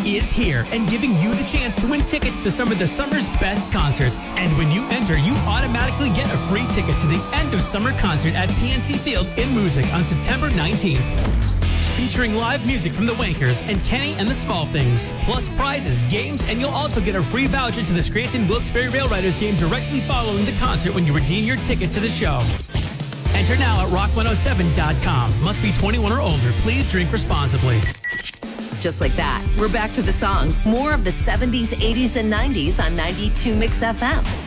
is here and giving you the chance to win tickets to some of the summer's best concerts. And when you enter, you automatically get a free ticket to the end of summer concert at PNC Field in Moosic on September 19th. Featuring live music from the Wankers and Kenny and the Small Things, plus prizes, games, and you'll also get a free voucher to the Scranton Wilkes-Barre Rail Riders game directly following the concert when you redeem your ticket to the show. Enter now at rock107.com. Must be 21 or older. Please drink responsibly. Just like that, we're back to the songs. More of the 70s, 80s, and 90s on 92 Mix FM.